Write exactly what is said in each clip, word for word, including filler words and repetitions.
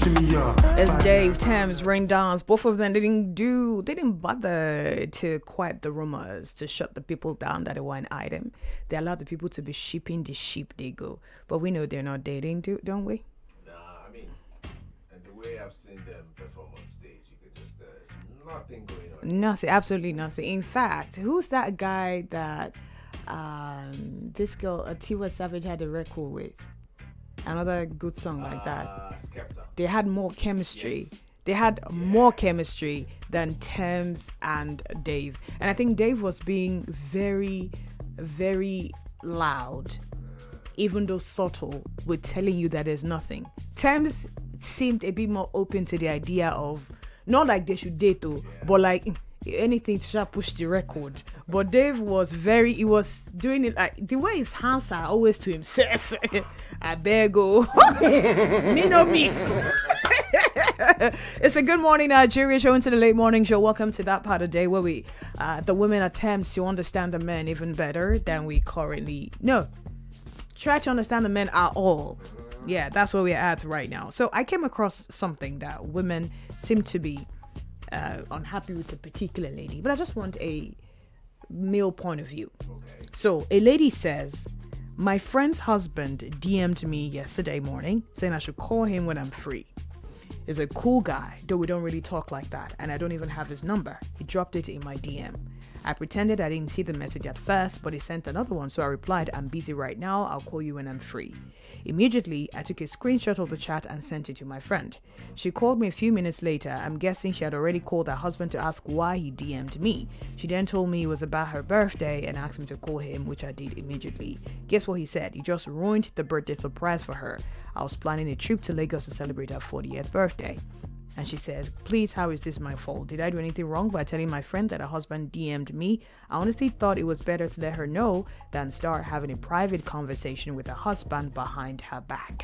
It's Dave, Thames, Rain Dance. Both of them didn't do, they didn't bother to quiet the rumors, to shut the people down that they were an item. They allowed the people to be shipping the sheep they go. But we know they're not dating, do, don't we? Nah, I mean, and the way I've seen them perform on stage, you could just, there's nothing going on. Nothing, absolutely nothing. In fact, who's that guy that um, this girl, Atiwa Savage, had a record with? Another good song like that. Uh, Skepta. They had more chemistry. Yes. They had Yeah. more chemistry than Thames and Dave. And I think Dave was being very, very loud, even though subtle, with telling you that there's nothing. Thames seemed a bit more open to the idea of, not like they should date though, Yeah. but like anything to try to push the record. But Dave was very, he was doing it like, the way his hands are always to himself. I beg go. Me no mix. It's a good morning, Nigeria show into the late morning show. Welcome to that part of the day where we, uh, the women attempt to understand the men even better than we currently, no, try to understand the men at all. Yeah, that's where we're at right now. So I came across something that women seem to be uh, unhappy with a particular lady, but I just want a male point of view. Okay. So a lady says, my friend's husband D M'd me yesterday morning saying I should call him when I'm free. He's a cool guy, though we don't really talk like that, and I don't even have his number. He dropped it in my D M. I pretended I didn't see the message at first, but he sent another one, so I replied, I'm busy right now, I'll call you when I'm free. Immediately, I took a screenshot of the chat and sent it to my friend. She called me a few minutes later. I'm guessing she had already called her husband to ask why he D M'd me. She then told me it was about her birthday and asked me to call him, which I did immediately. Guess what he said? He just ruined the birthday surprise for her. I was planning a trip to Lagos to celebrate her fortieth birthday. And she says, please, how is this my fault? Did I do anything wrong by telling my friend that her husband D M'd me? I honestly thought it was better to let her know than start having a private conversation with her husband behind her back.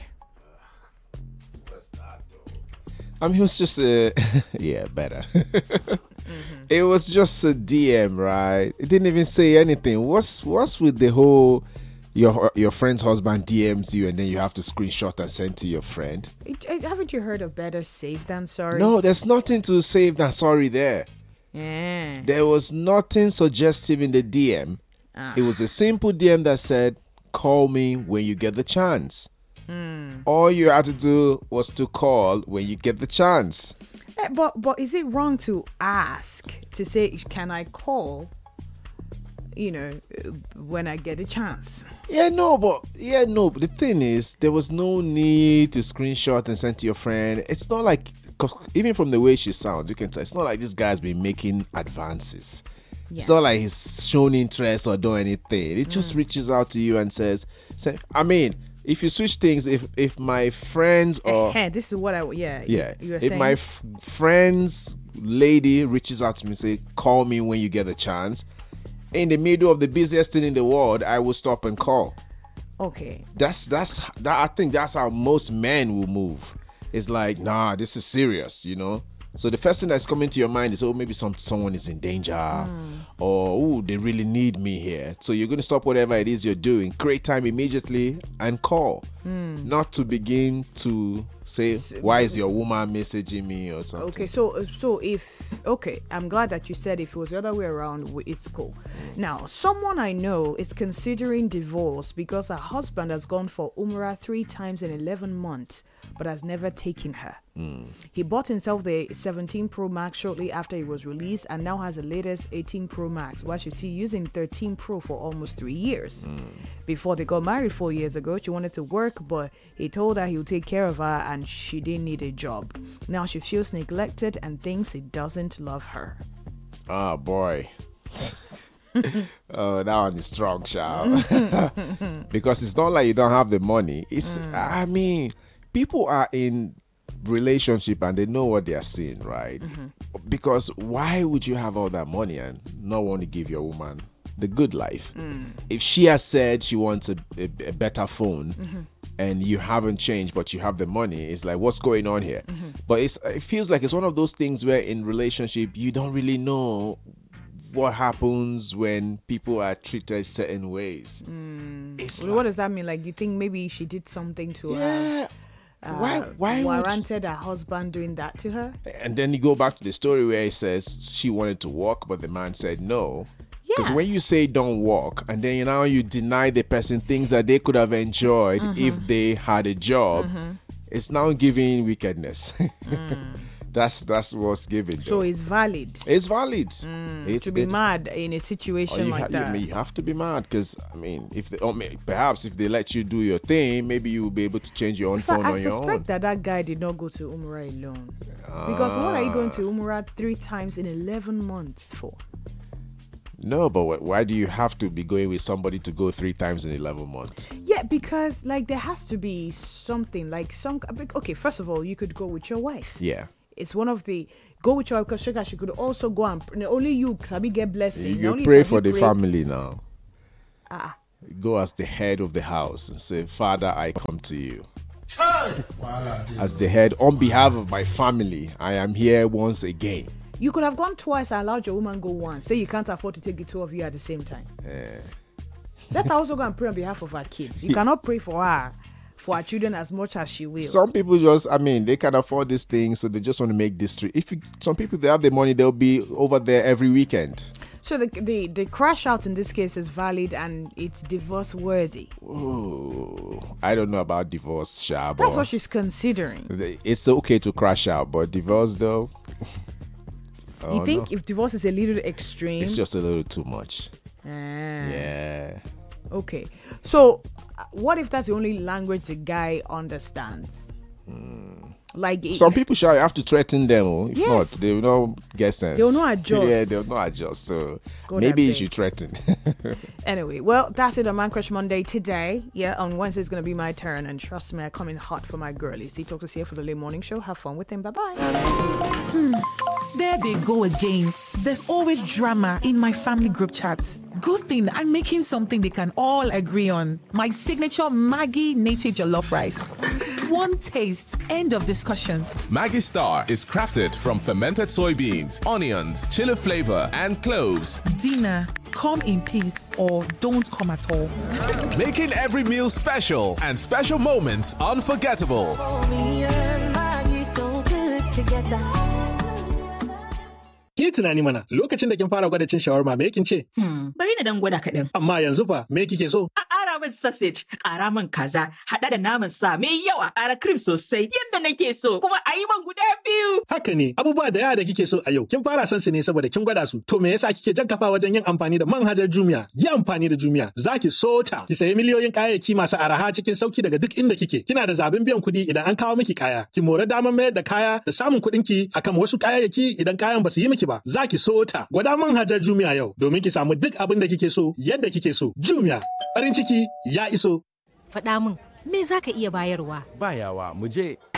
What's that, though? I mean, it was just a, yeah, better. mm-hmm. It was just a D M, right? It didn't even say anything. What's what's with the whole, your your friend's husband D Ms you and then you have to screenshot and send to your friend? It, it, haven't you heard of better safe than sorry? No, there's nothing to save than sorry there. Yeah. There was nothing suggestive in the D M. Ah. It was a simple D M that said, call me when you get the chance. Mm. All you had to do was to call when you get the chance. Eh, But but is it wrong to ask, to say, can I call, you know, uh, when I get a chance? Yeah, no, but yeah, no. But the thing is, there was no need to screenshot and send to your friend. It's not like, 'cause even from the way she sounds, you can tell. It's not like this guy's been making advances. Yeah. It's not like he's shown interest or done anything. It just reaches out to you and says, say, I mean, if you switch things, if if my friends or Eh, this is what I, yeah. yeah, You, you were if saying? my f- friend's lady reaches out to me and say, call me when you get a chance. In the middle of the busiest thing in the world, I will stop and call. Okay. That's that's that. I think that's how most men will move. It's like, nah, this is serious, you know. So the first thing that's coming to your mind is, oh, maybe some someone is in danger, Mm. or oh, they really need me here. So you're going to stop whatever it is you're doing, create time immediately, and call. Mm. Not to begin to say, why is your woman messaging me or something. Okay, so uh, so if okay, I'm glad that you said if it was the other way around, w- it's cool. Now, someone I know is considering divorce because her husband has gone for Umrah three times in eleven months, but has never taken her. He bought himself the seventeen Pro Max shortly after it was released and now has the latest eighteen Pro Max. Why should he using thirteen Pro for almost three years? Before they got married four years ago, she wanted to work, but he told her he would take care of her and she didn't need a job. Now she feels neglected and thinks he doesn't love her. Oh boy. Oh, that one is strong, child. Because it's not like you don't have the money. It's, I mean, people are in relationship and they know what they are seeing, right? Because why would you have all that money and not want to give your woman the good life? If she has said she wants a, a, a better phone, and you haven't changed, but you have the money, it's like, what's going on here? But it's, it feels like it's one of those things where in relationship you don't really know what happens when people are treated certain ways. It's Well, what does that mean? Like, you think maybe she did something to her? yeah, uh, Why- why would- warranted her husband doing that to her. And then you go back to the story where it says she wanted to walk, but the man said no. Because Yeah. when you say don't walk, and then you now you deny the person things that they could have enjoyed Mm-hmm. if they had a job, it's now giving wickedness. That's that's what's given. So though. it's valid It's valid. It's to be it- mad in a or situation you, like ha- that. you, you have to be mad because I mean, if they, or may- perhaps if they let you do your thing, maybe you will be able to change your own In fact, phone I on your suspect own. that that guy did not go to Umrah alone. Because what are you going Ah. to Umrah three times in eleven months for? No, but wh- why do you have to be going with somebody to go three times in eleven months? Yeah, because like there has to be something like some. Okay, first of all, you could go with your wife. Yeah. It's one of the go with your because Sugar, she could also go and only you Sabi get blessing. You only pray Sabi for the pray- family now. Ah, Go as the head of the house and say, Father, I come to you. As the head, on behalf of my family, I am here once again. you could have gone twice and allowed your woman go once. Say you can't afford to take the two of you at the same time. Eh. Let her also go and pray on behalf of her kids. You cannot pray for her, for her children as much as she will. Some people just, I mean, they can afford these things, so they just want to make this trip. If you, some people, they have the money, they'll be over there every weekend. So the, the the crash out in this case is valid and it's divorce worthy. Oh, I don't know about divorce, Sha, That's but what she's considering. it's okay to crash out, but divorce, though, You oh, think no. if divorce is a little extreme? It's just a little too much. Ah, Yeah. Okay. So, uh, what if that's the only language the guy understands? Like Hmm. Some if- people shall have to threaten them. Oh. If Yes. not, they will not get sense. They will not adjust. Yeah, they will not adjust. So God, maybe I you beg. should threaten. Anyway, well, that's it on Man Crush Monday today. Yeah, on Wednesday is going to be my turn. And trust me, I come in hot for my girlies. He talks to here for the late morning show. Have fun with him. Bye bye. There they go again. There's always drama in my family group chats. Good thing I'm making something they can all agree on. My signature Maggie native jollof rice. One taste, end of discussion. Maggie Star is crafted from fermented soybeans, onions, chili flavor, and cloves, Dinner, come in peace or don't come at all. making every meal special and special moments unforgettable. Me and Maggie so good together. Ke tunani mana lokacin da kin fara gwada cin shawarma me kin ce? Bari na dan gwada kaɗan. Amma yanzu fa me kike so? A ƙara min sausage, ƙara min kaza, haɗa da naman sa mai yawa, ƙara cream sosai yadda nake so, kuma a yi man guda biyu. Haka ne, abubuwa da yawa da kike so a yau kin fara son su ne saboda kin gwada su. To me yasa kike jan kafa wajen yin amfani da manhajar Jumia? Yi amfani da Jumia, zaki so ta. Ki sayi miliyoyin kayayyaki masu araha cikin sauki daga duk inda kike. Kina da zaɓin biyan kuɗi idan an kawo miki kaya. Ki more damar mayar da kaya da samun kuɗin ki akan wasu kayayyaki idan kayan ba su yi miki ba. Zaki so ta. Gwada manhajar Jumia yau domin ki samu duk abin da kike so yadda kike so. Jumia, farin ciki ya iso. Faɗa min, me za ka iya bayarwa? Bayawa, mu je.